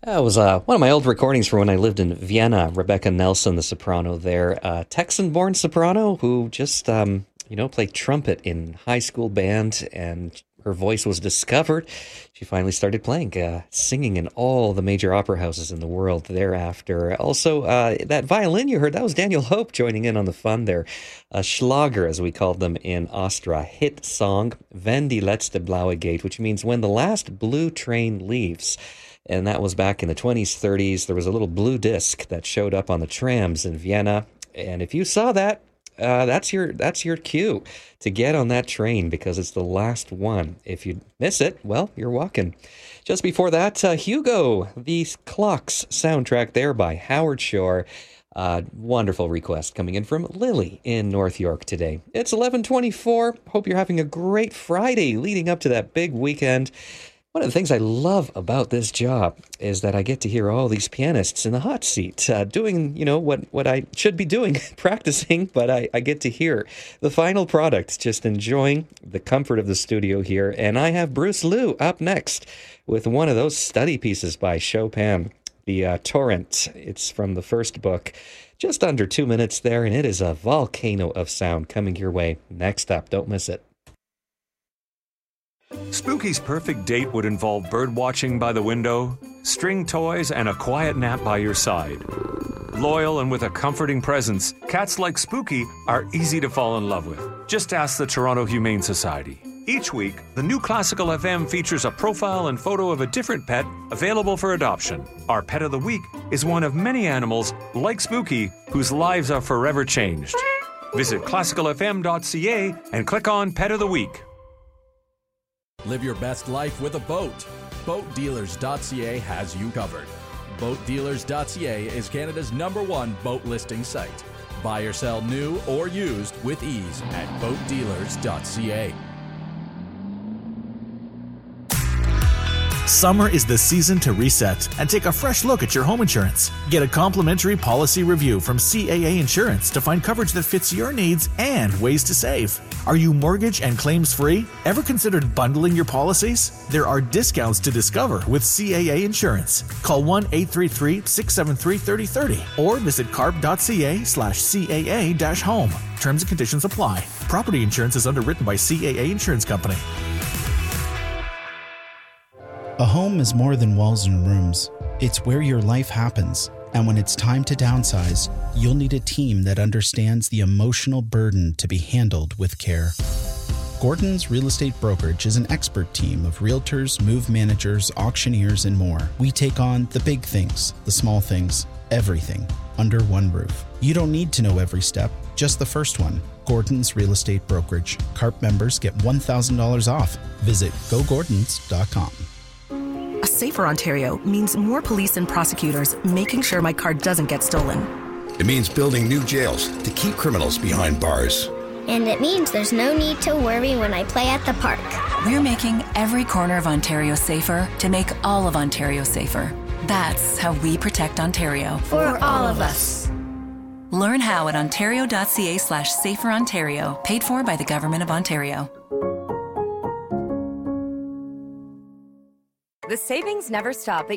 That was one of my old recordings from when I lived in Vienna. Rebecca Nelson, the soprano there, Texan-born soprano who just, played trumpet in high school band, and her voice was discovered. She finally started playing, singing in all the major opera houses in the world thereafter. Also, that violin you heard, that was Daniel Hope joining in on the fun there. Schlager, as we called them in Austria, hit song, Wenn die letzte blaue geht, which means when the last blue train leaves. And that was back in the 20s, 30s. There was a little blue disc that showed up on the trams in Vienna. And if you saw that, that's your cue to get on that train because it's the last one. If you miss it, well, you're walking. Just before that, Hugo, the Clocks soundtrack there by Howard Shore. Wonderful request coming in from Lily in North York today. It's 11:24. Hope you're having a great Friday leading up to that big weekend. One of the things I love about this job is that I get to hear all these pianists in the hot seat doing, what I should be doing, practicing, but I get to hear the final product, just enjoying the comfort of the studio here. And I have Bruce Liu up next with one of those study pieces by Chopin, the Torrent. It's from the first book. Just under 2 minutes there, and it is a volcano of sound coming your way. Next up, don't miss it. Spooky's perfect date would involve bird watching by the window, string toys, and a quiet nap by your side. Loyal and with a comforting presence, cats like Spooky are easy to fall in love with. Just ask the Toronto Humane Society. Each week, the new Classical FM features a profile and photo of a different pet available for adoption. Our Pet of the Week is one of many animals, like Spooky, whose lives are forever changed. Visit classicalfm.ca and click on Pet of the Week. Live your best life with a boat. BoatDealers.ca has you covered. BoatDealers.ca is Canada's #1 boat listing site. Buy or sell new or used with ease at BoatDealers.ca. Summer is the season to reset and take a fresh look at your home insurance. Get a complimentary policy review from CAA Insurance to find coverage that fits your needs and ways to save. Are you mortgage and claims free? Ever considered bundling your policies? There are discounts to discover with CAA Insurance. Call 1-833-673-3030 or visit carp.ca/CAA-home. Terms and conditions apply. Property insurance is underwritten by CAA Insurance Company. A home is more than walls and rooms. It's where your life happens. And when it's time to downsize, you'll need a team that understands the emotional burden to be handled with care. Gordon's Real Estate Brokerage is an expert team of realtors, move managers, auctioneers, and more. We take on the big things, the small things, everything under one roof. You don't need to know every step, just the first one. Gordon's Real Estate Brokerage. CARP members get $1,000 off. Visit gogordons.com. A safer Ontario means more police and prosecutors making sure my car doesn't get stolen. It means building new jails to keep criminals behind bars. And it means there's no need to worry when I play at the park. We're making every corner of Ontario safer to make all of Ontario safer. That's how we protect Ontario. For all of us. Learn how at ontario.ca/saferontario, paid for by the Government of Ontario. The savings never stop at